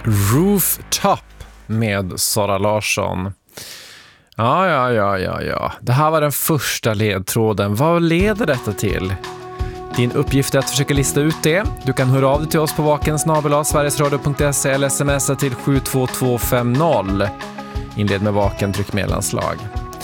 Rooftop med Sara Larsson. Ja. Det här var den första ledtråden. Vad leder detta till? Din uppgift är att försöka lista ut det. Du kan höra av dig till oss på vaken@sverigesradio.se eller smsa till 72250. Inled med vaken, tryck mellanslag.